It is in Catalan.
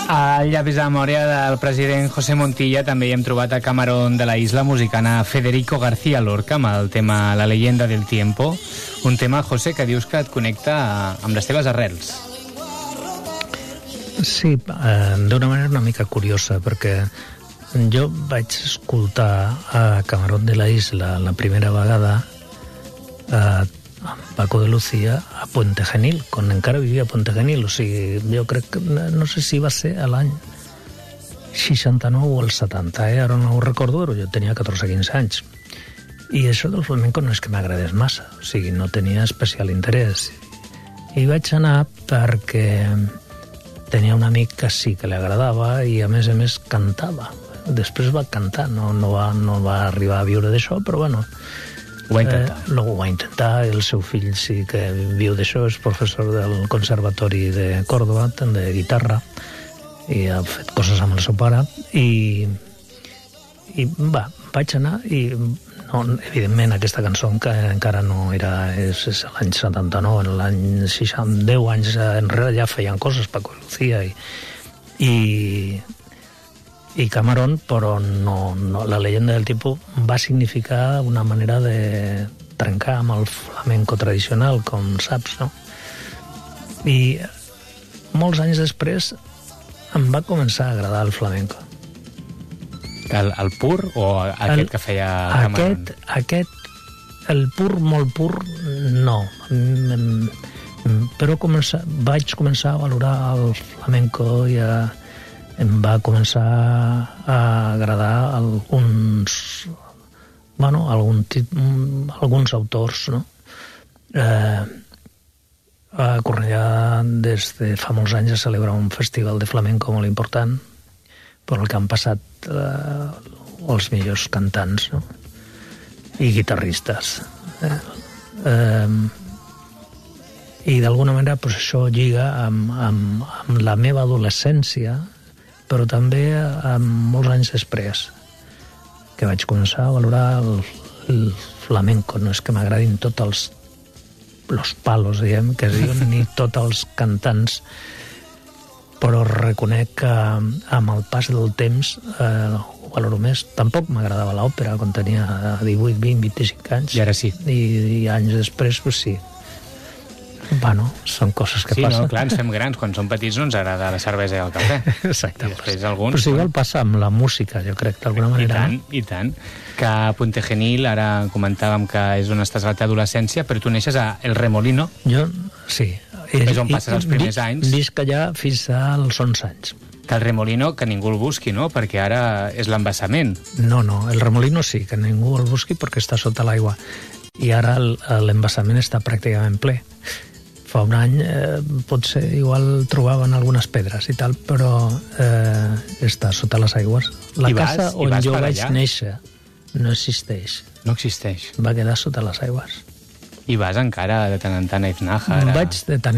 Al llavis de memòria del president José Montilla també hi hem trobat a Camarón de la Isla musicant a Federico García Lorca amb el tema La leyenda del tiempo, un tema, José, que dius que et connecta amb les teves arrels. Sí, d'una manera una mica curiosa, perquè jo vaig escoltar a Camarón de la Isla la primera vegada a Paco de Lucía a Puente Genil, quan encara vivia a Puente Genil. O sigui, jo crec que, no sé si va ser a l'any 69 o el 70, ara no ho recordo, però jo tenia 14-15 anys. I això del flamenco no és que m'agradés massa, o sigui, no tenia especial interès. I vaig anar perquè tenia un amic que sí que li agradava i a més cantava. Després va cantar, no va arribar a viure d'això, però bueno, ho va intentar. Ho va intentar, el seu fill sí que viu d'això, és professor del Conservatori de Córdoba, de guitarra, i ha fet coses amb el seu pare, i vaig anar, i no, evidentment aquesta cançó que encara no era, és l'any 79, en l'any 60, 10 anys enrere ja feien coses Paco de Lucía i Camarón, però no, la leyenda del tiempo va significar una manera de trencar amb el flamenco tradicional, com saps, no? I molts anys després em va començar a agradar el flamenco. El pur o aquest que feia Camarón? El pur, molt pur, no. Però vaig començar a valorar el flamenco i em va començar a agradar alguns autors, no? A Cornellà des de fa molts anys es celebra un festival de flamenco molt important per el que han passat els millors cantants, no? I guitarristes. I d'alguna manera pues, això lliga amb la meva adolescència, però també molts anys després, que vaig començar a valorar el flamenco. No és que m'agradin tots els palos, diguem, que es diuen, ni tots els cantants, però reconec que amb el pas del temps ho valoro més. Tampoc m'agradava l'òpera quan tenia 18, 20, 25 anys. I ara sí. I anys després, pues sí. Bueno, són coses que passen. Sí, no, clar, ens fem grans. Quan som petits no ens agrada la cervesa i el cafè. Exacte. I després alguns... Però sí, igual passa amb la música, jo crec, d'alguna manera. I tant. Que a Puente Genil, ara comentàvem que és on estàs a la teva adolescència, però tu neixes a El Remolino. Jo, sí. És on passes els primers anys. Visc allà fins als 11 anys. Que el Remolino, que ningú el busqui, no? Perquè ara és l'embassament. No, el Remolino sí, que ningú el busqui perquè està sota l'aigua. I ara l'embassament està pràcticament ple. Fa un any potser igual trobaven algunes pedres i tal, però està sota les aigües. La casa on jo vaig néixer no existeix. No existeix. Va quedar sota les aigües. I vas encara de tant en tant a Iznaja? Vaig de tant